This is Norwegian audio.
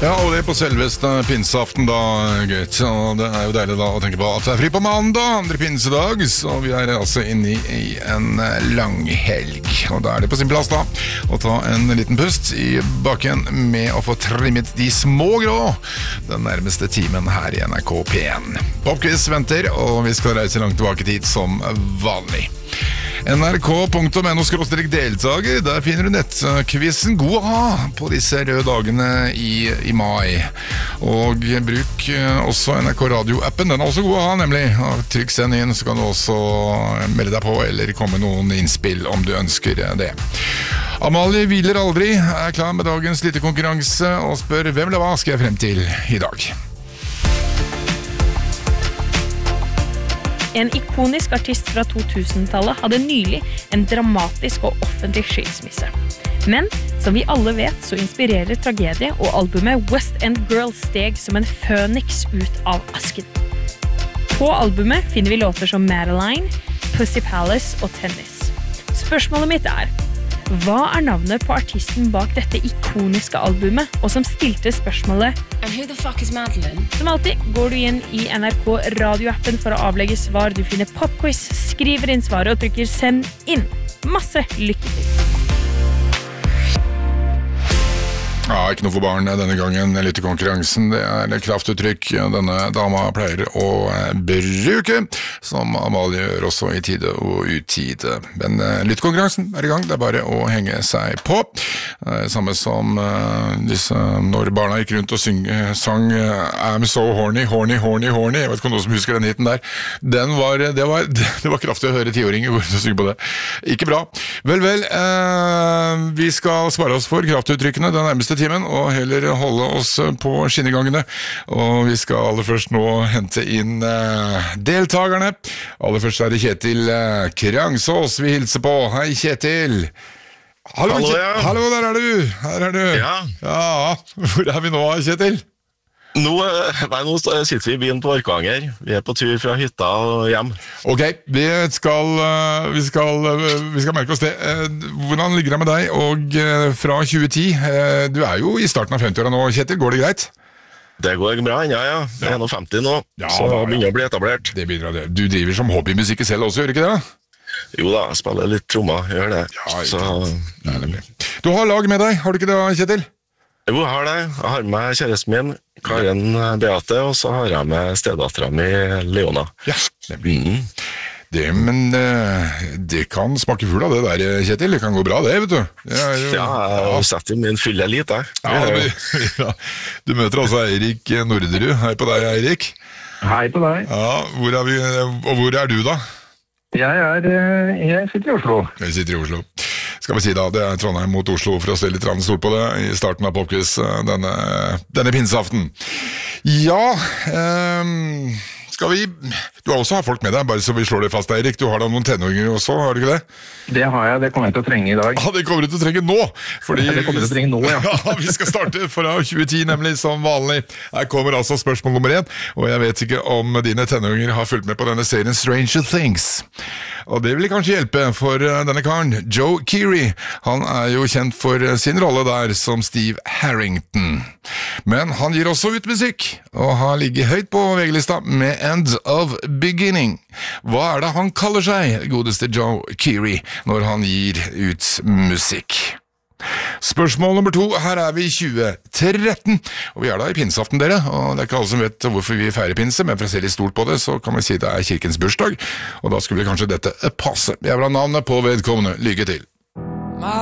Ja, og det på selveste pinseaften da, gutt. Og det jo deilig da å tenke på at det fri på mandag, andre pinsedag, så vi altså inne i en lang helg. Og da det på sin plass da, å ta en liten pust i bakken med å få trimmet de små grå den nærmeste timen her i NRK P1. Popquiz venter, og vi skal reise langt tilbake dit som vanlig. nrk.no/deltager, der finner du nettquizen God å ha på disse røde dagene i mai. Og bruk også NRK Radio-appen, den også god å ha nemlig. Trykk send inn, så kan du også melde deg på eller komme noen innspill om du ønsker det. Amalie hviler aldri, klar med dagens lite konkurranse og spør hvem eller hva skal jeg frem til i dag. En ikonisk artist fra 2000-tallet hadde nylig en dramatisk og offentlig skilsmisse. Men som vi alle vet, så inspirerer tragedie, og albumet West End Girl steg som en føniks ut av asken. På albumet finner vi låter som Madeline, Pussy Palace og Tennis. Spørsmålet mitt hva navnet på artisten bak dette ikoniske albumet, og som stilte spørsmålet And who the fuck is Madeline? Som alltid går du inn i NRK radioappen for å avlegge svar. Du finner popquiz, skriver inn svaret og trykker send inn. Masse lykke til! Ja, ikke noe for barn denne gangen. Lyttekonkurransen, det kraftuttrykk denne dama pleier å bruke, som Amalie gjør også i tide og utide. Men lyttekonkurransen i gang, det bare å henge seg på. Samme som disse, når barna gikk rundt og sang I'm so horny, horny, horny, horny. Jeg vet ikke om noen som husker den hiten der. Det var kraftig å høre 10-åringer gå rundt og synge på det. Ikke bra. Vel, vi skal svare oss for kraftuttrykkene den nærmeste timen, og heller holde oss på skinnegangene. Og vi skal aller først nå hente inn deltakerne. Aller først det Kjetil Krangsås vi hilser på. Hei Kjetil! Hallo, Hallo, der du! Her du! Ja. Ja, hvor vi nå, Kjetil? Nå sitter vi i byen på Orkanger. Vi på tur fra hytta og hjem. Ok, vi skal merke oss det. Hvordan ligger det med deg? Og fra 2010, du jo i starten av 50-åra nå, Kjetil, går det greit? Det går bra ennå, ja. Jeg nå 50 nå, så det begynner å bli etablert. Det bidrar det. Du driver som hobbymusikk selv også, gjør ikke det? Jo da, jeg spiller litt trommer, gjør det. Ja, du har lag med deg, har du ikke det, Kjetil? Jo, jeg har det. Jeg har med kjæresten min, Karen Beate, og så har jeg med stedatteren min, Leona. Ja, men det kan smake full av det der, Kjetil. Det kan gå bra, det, vet du. Ja, jeg setter min fylle lit, jeg. Ja, du møter altså Eirik Norderud. Hei på deg, Eirik. Hei på deg. Ja, hvor vi, og hvor du da? Jeg sitter i Oslo. Jeg sitter i Oslo. Skal vi si da, det Trondheim mot Oslo for å se litt stort på det i starten av Popquiz denne pinseaften. Ja, skal vi... Du har også folk med deg, bare så vi slår det fast, Eirik. Du har da noen tenåringer også, har du ikke det? Det har jeg, det kommer jeg til å trenge i dag. Ja, det kommer du til å trenge nå! Fordi... Det kommer du til å trenge nå, ja. Ja, vi skal starte fra 2010, nemlig som vanlig. Her kommer altså spørsmål nummer 1, og jeg vet ikke om dine tenåringer har fulgt med på denne serien Stranger Things. Og det vil kanskje hjelpe for denne karen, Joe Keery. Han jo kjent for sin rolle der som Steve Harrington. Men han gir også ut musikk, og har ligget høyt på VG-lista med End of Beginning. Hva det han kaller seg, godeste Joe Keery, når han gir ut musikk? Spørsmål nummer 2, her vi i 2013, og vi da i pinseaften dere, og det ikke alle som vet hvorfor vi feirer pinse, men for å se litt stort på det, så kan vi si det kirkens bursdag, og da skulle kanskje dette passe. Jeg vil ha navnet på vedkommende. Lykke til!